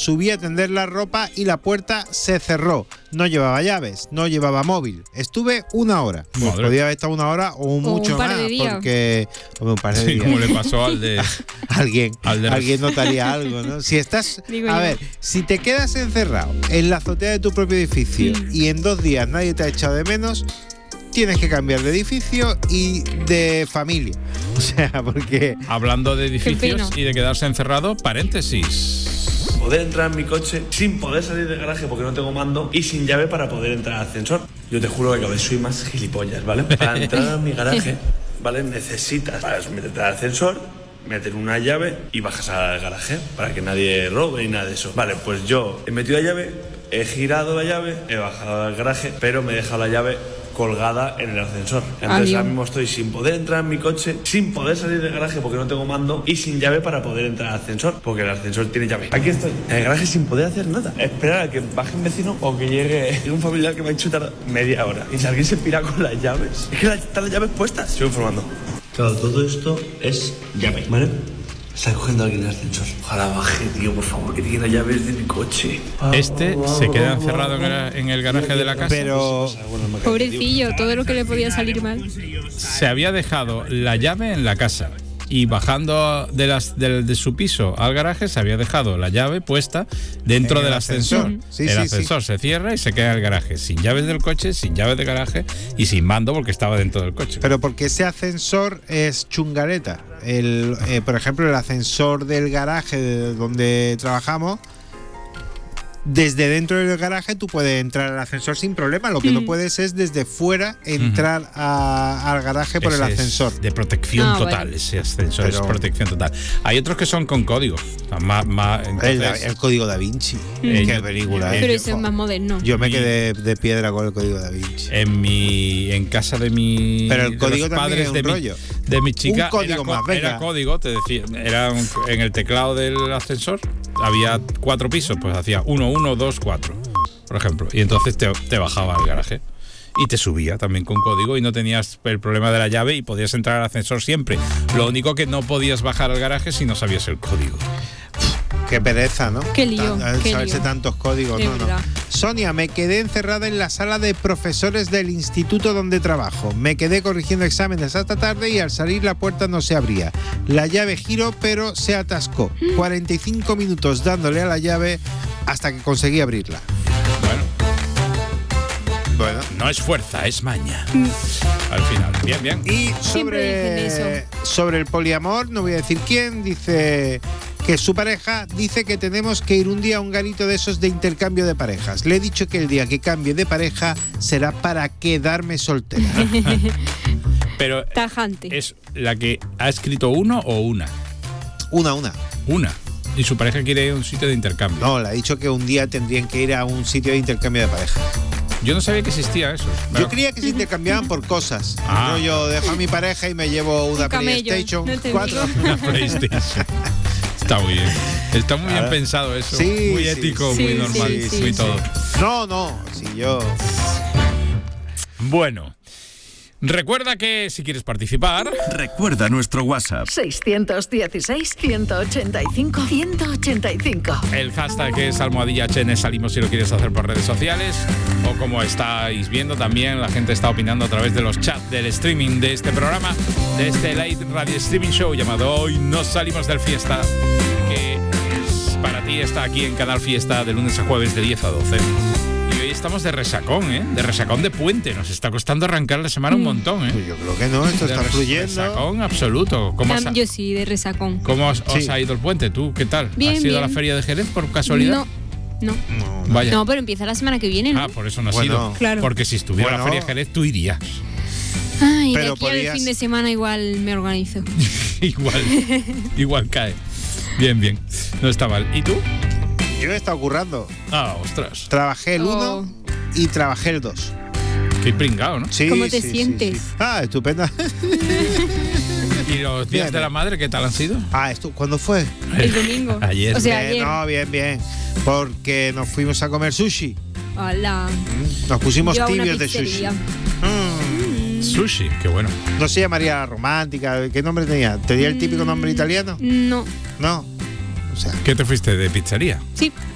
subí a tender la ropa y la puerta se cerró. No llevaba llaves, no llevaba móvil. Estuve 1 hora. Pues podía haber estado 1 hora o mucho más, porque un par de días. Como le pasó al de alguien notaría algo, ¿no? Si estás, si te quedas encerrado en la azotea de tu propio edificio y en 2 días nadie te ha echado de menos, tienes que cambiar de edificio y de familia. O sea, porque... Hablando de edificios y de quedarse encerrado, paréntesis. Poder entrar en mi coche sin poder salir del garaje porque no tengo mando y sin llave para poder entrar al ascensor. Yo te juro que cada vez soy más gilipollas, ¿vale? Para entrar a mi garaje, ¿vale? Necesitas para meterte al ascensor, meter una llave y bajas al garaje para que nadie robe ni nada de eso. Vale, pues yo he metido la llave, he girado la llave, he bajado al garaje, pero me he dejado la llave colgada en el ascensor. Entonces ahora mismo estoy sin poder entrar en mi coche, sin poder salir del garaje porque no tengo mando y sin llave para poder entrar al ascensor porque el ascensor tiene llave. Aquí estoy, en el garaje sin poder hacer nada. Esperar a que baje un vecino o que llegue un familiar que me ha hecho tardar media hora. Y si alguien se pira con las llaves, es que están las llaves puestas. Sigo informando. Claro, todo esto es llave, ¿vale? Está cogiendo alguien el ascensor. Ojalá baje, tío, por favor, que tiene las llaves de mi coche. Se queda encerrado en el garaje de la casa. Pero pobrecillo, todo lo que le podía salir mal. Se había dejado la llave en la casa y bajando de su piso al garaje se había dejado la llave puesta dentro del ascensor. El ascensor se cierra y se queda en el garaje, sin llaves del coche, sin llaves de garaje y sin mando porque estaba dentro del coche. Pero porque ese ascensor es chungareta. Por ejemplo, el ascensor del garaje donde trabajamos, desde dentro del garaje tú puedes entrar al ascensor sin problema. Lo que no puedes es desde fuera entrar al garaje por el ascensor. De protección total, ese ascensor es protección total. Hay otros que son con código. El código Da Vinci. Qué película. Pero eso es más moderno. Yo me quedé de piedra con el código Da Vinci. En casa de mi... Pero el código también es un rollo. De mi chica un código era código, te decía, en el teclado del ascensor había 4 pisos, pues hacía 1, 1, 2, 4, por ejemplo, y entonces te bajaba al garaje y te subía también con código y no tenías el problema de la llave y podías entrar al ascensor siempre. Lo único que no podías bajar al garaje si no sabías el código. Qué pereza, ¿no? Qué lío. Saberse tantos códigos, no. Sonia, me quedé encerrada en la sala de profesores del instituto donde trabajo. Me quedé corrigiendo exámenes hasta tarde y al salir la puerta no se abría. La llave giró, pero se atascó. 45 minutos dándole a la llave hasta que conseguí abrirla. Bueno. No es fuerza, es maña. Al final. Bien. Y sobre el poliamor, no voy a decir quién, dice que su pareja dice que tenemos que ir un día a un garito de esos de intercambio de parejas. Le he dicho que el día que cambie de pareja será para quedarme soltera. Pero tajante. ¿Es la que ha escrito uno o una? Una. ¿Y su pareja quiere ir a un sitio de intercambio? No, le ha dicho que un día tendrían que ir a un sitio de intercambio de parejas. Yo no sabía que existía eso. Yo creía que se intercambiaban por cosas. Yo dejo a mi pareja y me llevo una PlayStation 4. Una PlayStation. Está muy bien. Está muy bien pensado eso. Sí, muy ético, muy normal, muy todo. No, si yo... Bueno. Recuerda que si quieres participar... Recuerda nuestro WhatsApp. 616-185-185. El hashtag es #HN Salimos si lo quieres hacer por redes sociales. O como estáis viendo también, la gente está opinando a través de los chats del streaming de este programa, de este live radio streaming show llamado Hoy No Salimos del Fiesta, que para ti está aquí en Canal Fiesta de lunes a jueves de 10 a 12. Y hoy estamos de resacón, de resacón de puente. Nos está costando arrancar la semana un montón, Pues yo creo que no, esto está fluyendo. Resacón absoluto. Yo sí, de resacón. ¿Cómo os ha ido el puente? ¿Tú qué tal? Bien, ¿Has ido bien. a la feria de Jerez por casualidad? No. Vaya. No, pero empieza la semana que viene, ¿no? Por eso no has ido. Claro. Porque si estuviera la feria de Jerez, tú irías. Ay, Pero de aquí al fin de semana igual me organizo. igual cae. Bien. No está mal. ¿Y tú? Yo he estado currando. Ostras. Trabajé el 1 y trabajé el 2. Qué pringao, ¿no? Sí, ¿Cómo te sientes? Sí. Estupenda. ¿Y los días de la madre qué tal han sido? ¿Cuándo fue? El domingo. Ayer. O sea, ayer. No, bien. Porque nos fuimos a comer sushi. Hola. Nos pusimos tibios de sushi. Sushi, qué bueno. ¿No se llamaría romántica? ¿Qué nombre tenía? ¿Tenía el típico nombre italiano? No. No. O sea, ¿Qué te fuiste de pizzería? Sí.